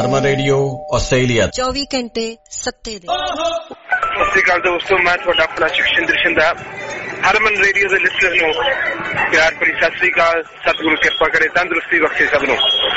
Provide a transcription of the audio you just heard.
ਹਰਮਨ radio Australia 24 ਘੰਟੇ ਸੱਤੇ ਦੇ। ਸਤਿ ਸ਼੍ਰੀ ਅਕਾਲ ਦੋਸਤੋ, ਮੈਂ ਤੁਹਾਡਾ ਆਪਣਾ ਸ਼ਿਵਸ਼ਿੰਦਰ ਸ਼ਿੰਦਾ। ਹਰਮਨ ਰੇਡੀਓ ਦੇ ਲਿਸਨਰ ਨੂੰ ਪਿਆਰ ਭਰੀ ਸਤਿ ਸ਼੍ਰੀ ਅਕਾਲ। ਸਤਿਗੁਰੂ ਕਿਰਪਾ ਕਰੇ, ਤੰਦਰੁਸਤੀ ਬਖਸ਼ੇ ਸਭ ਨੂੰ।